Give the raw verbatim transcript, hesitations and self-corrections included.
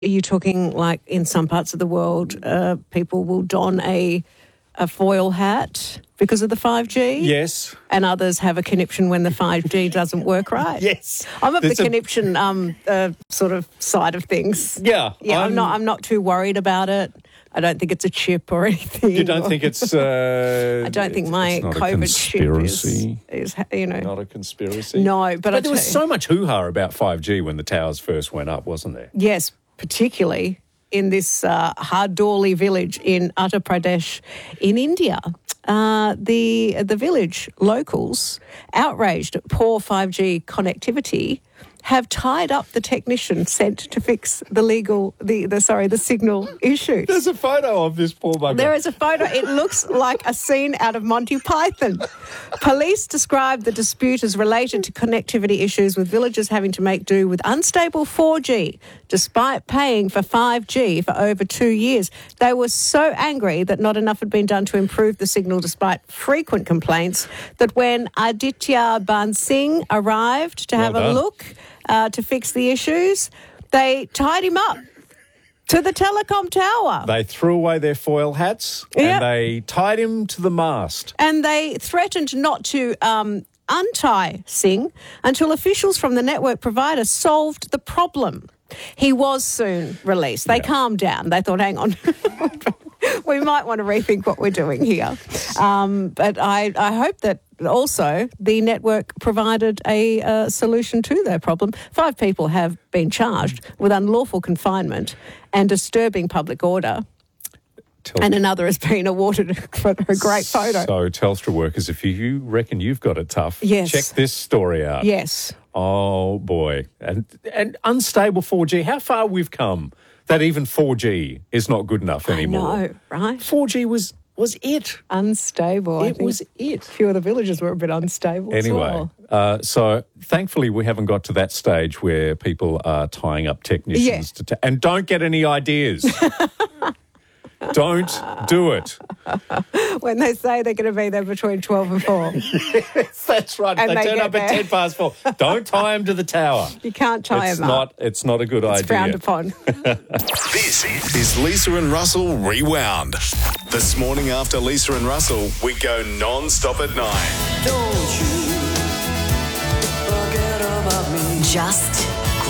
Are you talking like in some parts of the world, uh, people will don a a foil hat because of the five G? Yes. And others have a conniption when the five G doesn't work right? Yes. I'm of There's the a- conniption um, uh, sort of side of things. Yeah. Yeah, I'm, I'm- not I'm not too worried about it. I don't think it's a chip or anything. You don't think it's... Uh, I don't think it's- my it's not a COVID chip is, conspiracy. is, you know... Not a conspiracy? No, but, But I there was tell you- so much hoo-ha about five G when the towers first went up, wasn't there? Yes, particularly in this uh, Hardoli village in Uttar Pradesh in India. Uh, the the village locals, outraged at poor five G connectivity, have tied up the technician sent to fix the legal, the, the sorry, the signal issues. There's a photo of this poor bugger. There is a photo. It looks like a scene out of Monty Python. Police described the dispute as related to connectivity issues, with villagers having to make do with unstable four G, despite paying for five G for over two years. They were so angry that not enough had been done to improve the signal, despite frequent complaints, that when Aditya Bansingh arrived to have Well a done. look uh, to fix the issues, they tied him up to the telecom tower. They threw away their foil hats Yep. and they tied him to the mast. And they threatened not to um, untie Singh until officials from the network provider solved the problem. He was soon released. They Yeah. calmed down. They thought, hang on, we might want to rethink what we're doing here. Um, but I, I hope that also the network provided a uh, solution to their problem. Five people have been charged with unlawful confinement and disturbing public order. Telstra- And another has been awarded for a great photo. So, Telstra workers, if you reckon you've got it tough, Yes. check this story out. Yes. Oh, boy. And, and unstable four G. How far we've come that even four G is not good enough anymore. I know, right? four G was, was it. Unstable. I It think was it. a few of the villages were a bit unstable as Anyway, well. uh, so thankfully we haven't got to that stage where people are tying up technicians Yeah. to ta- and don't get any ideas. Don't do it. When they say they're going to be there between twelve and four. That's right. And they, they turn get up there. at ten past four. Don't tie them to the tower. You can't tie It's them not. up. It's not a good It's idea. frowned upon. This is Lisa and Russell Rewound. This morning after Lisa and Russell, we go non-stop at nine. Don't you forget about me. Just